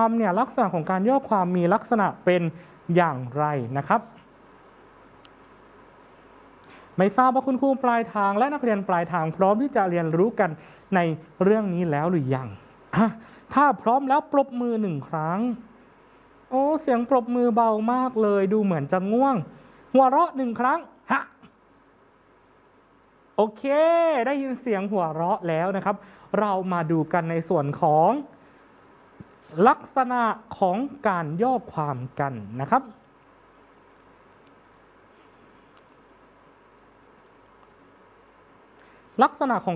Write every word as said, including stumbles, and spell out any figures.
ความเนี่ยลักษณะของการย่อความมีลักษณะเป็นอย่างไรนะครับไม่ทราบว่าคุณครูปลายทางและนักเรียนปลายทางพร้อมที่จะเรียนรู้กันในเรื่องนี้แล้วหรือยังถ้าพร้อมแล้วปรบมือหนึ่งครั้งโอ้เสียงปรบมือเบามากเลยดูเหมือนจะง่วงหัวเราะหนึ่งครั้งฮะโอเคได้ยินเสียงหัวเราะแล้วนะครับเรามาดูกันในส่วนของลักษณะของการย่อความกันนะครับลักษณะของ